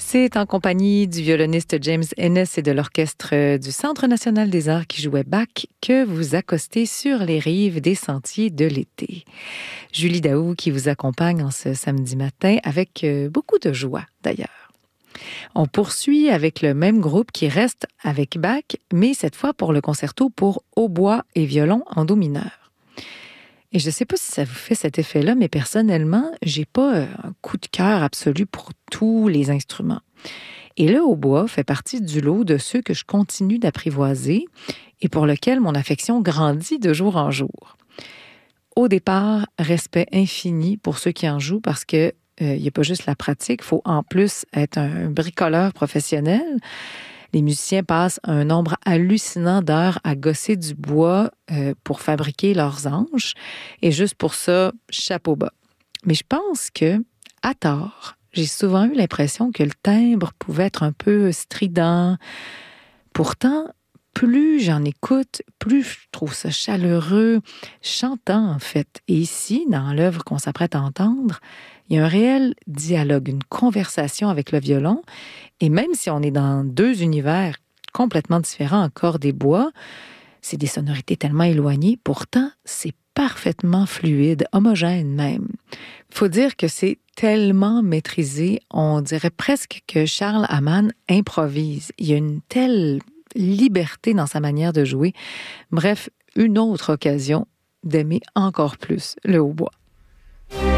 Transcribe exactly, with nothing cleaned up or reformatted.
C'est en compagnie du violoniste James Ennis et de l'orchestre du Centre national des arts qui jouait Bach que vous accostez sur les rives des sentiers de l'été. Julie Daou qui vous accompagne en ce samedi matin avec beaucoup de joie d'ailleurs. On poursuit avec le même groupe qui reste avec Bach, mais cette fois pour le concerto pour hautbois et violon en do mineur. Et je ne sais pas si ça vous fait cet effet-là, mais personnellement, j'ai pas un coup de cœur absolu pour tous les instruments. Et le hautbois fait partie du lot de ceux que je continue d'apprivoiser et pour lequel mon affection grandit de jour en jour. Au départ, respect infini pour ceux qui en jouent parce que il n'y a pas juste la pratique, il faut en plus être un bricoleur professionnel. Les musiciens passent un nombre hallucinant d'heures à gosser du bois euh, pour fabriquer leurs anches. Et juste pour ça, chapeau bas. Mais je pense que, à tort, j'ai souvent eu l'impression que le timbre pouvait être un peu strident. Pourtant, plus j'en écoute, plus je trouve ça chaleureux, chantant en fait. Et ici, dans l'œuvre qu'on s'apprête à entendre, il y a un réel dialogue, une conversation avec le violon. Et même si on est dans deux univers complètement différents en cordes et bois, c'est des sonorités tellement éloignées, pourtant c'est parfaitement fluide, homogène même. Il faut dire que c'est tellement maîtrisé, on dirait presque que Charles Hamann improvise. Il y a une telle liberté dans sa manière de jouer. Bref, une autre occasion d'aimer encore plus le hautbois.